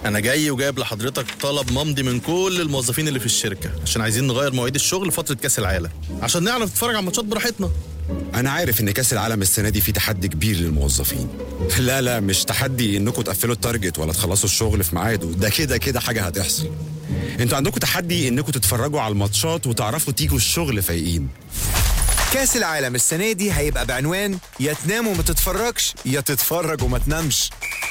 انا جاي وجايب لحضرتك طلب ممضي من كل الموظفين اللي في الشركه عشان عايزين نغير مواعيد الشغل فتره كاس العالم عشان نعرف نتفرج على الماتشات براحتنا. انا عارف ان كاس العالم السنه دي فيه تحدي كبير للموظفين. لا مش تحدي انكم تقفلوا التارجت ولا تخلصوا الشغل في ميعاده، ده كده حاجه هتحصل. انتوا عندكم تحدي انكم تتفرجوا على الماتشات وتعرفوا تيجوا الشغل فايقين. كاس العالم السنة دي هيبقى بعنوان يا تنام وما تتفرجش يا تتفرج وما تنامش.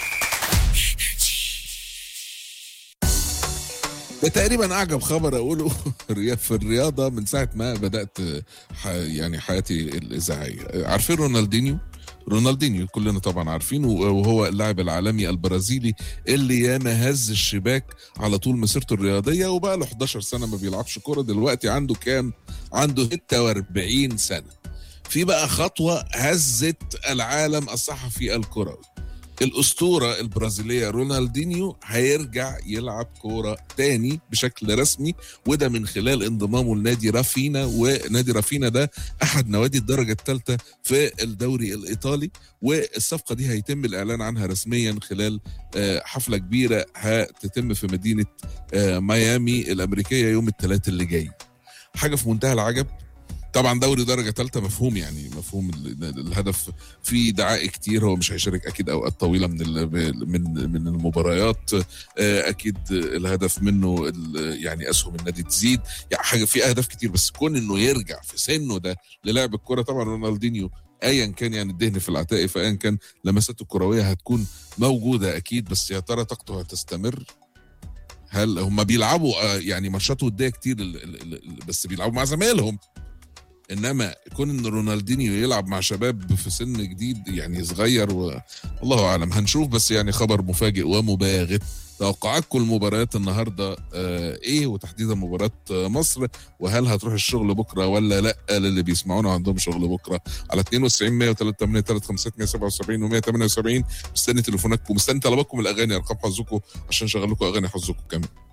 ده تقريبا أعجب خبر أقوله في الرياضة من ساعة ما بدأت يعني حياتي الإذاعية. عارفين رونالدينيو كلنا طبعا عارفينه، وهو اللاعب العالمي البرازيلي اللي ياما هز الشباك على طول مسيرته الرياضية، وبقى له 11 سنة ما بيلعبش كرة. دلوقتي عنده كام؟ عنده 46 سنة. في بقى خطوة هزت العالم الصحفي الكروي. الأسطورة البرازيلية رونالدينيو هيرجع يلعب كورة تاني بشكل رسمي، وده من خلال انضمامه لنادي رافينا. ونادي رافينا ده أحد نوادي الدرجة الثالثة في الدوري الإيطالي، والصفقة دي هيتم الإعلان عنها رسميا خلال حفلة كبيرة هتتم في مدينة ميامي الأمريكية يوم الثلاثاء اللي جاي. حاجة في منتهى العجب. طبعا دوري درجة ثالثة مفهوم، يعني مفهوم الهدف فيه دعائي كتير. هو مش هيشارك اكيد اوقات طويلة من المباريات. اكيد الهدف منه يعني اسهم النادي تزيد، يعني حاجة في اهداف كتير. بس كون انه يرجع في سنه ده للعب الكرة، طبعا رونالدينيو ايا كان يعني الدهن في العتاق، فايا كان لمساته الكروية هتكون موجودة اكيد. بس يا ترى طاقته هتستمر؟ هل هم بيلعبوا يعني ماتشات ودية كتير بس بيلعبوا مع زمايلهم، انما يكون ان رونالدينيو يلعب مع شباب في سن جديد يعني صغير، والله اعلم. هنشوف. بس يعني خبر مفاجئ ومباغت. توقعاتكم المباريات النهارده ايه، وتحديدا مباراه مصر؟ وهل هتروح الشغل بكره ولا لا؟ للي بيسمعونا عندهم شغل بكره على 92 103 177 و 178. مستني تليفوناتكم، مستني طلباتكم الاغاني، ارقام حظكم عشان شغل لكم اغاني حظكم كمان.